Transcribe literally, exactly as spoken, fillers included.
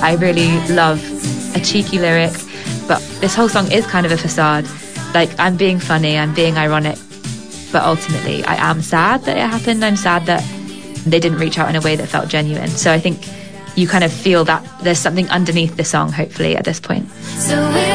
I really love a cheeky lyric, but this whole song is kind of a facade. Like, I'm being funny, I'm being ironic, but ultimately I am sad that it happened. I'm sad that they didn't reach out in a way that felt genuine. So I think you kind of feel that there's something underneath the song, hopefully, at this point. So